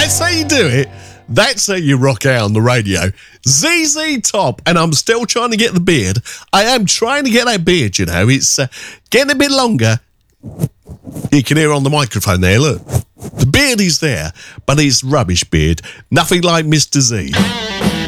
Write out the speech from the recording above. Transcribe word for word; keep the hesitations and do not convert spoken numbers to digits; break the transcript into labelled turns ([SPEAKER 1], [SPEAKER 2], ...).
[SPEAKER 1] That's how you do it. That's how you rock out on the radio. Z Z Top, and I'm still trying to get the beard. I am trying to get that beard, you know. It's uh, getting a bit longer. You can hear on the microphone there, look. The beard is there, but it's rubbish beard. Nothing like Mister Z.